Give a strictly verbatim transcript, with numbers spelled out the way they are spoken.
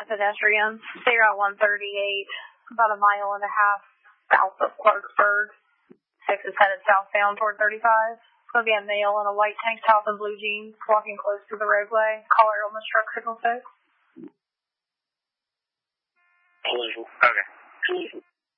at pedestrians. State Route one thirty-eight, about a mile and a half south of Clarksburg. Six is headed southbound toward thirty-five. It's going to be a male in a white tank top and blue jeans walking close to the roadway. Caller on the truck signal six. Okay.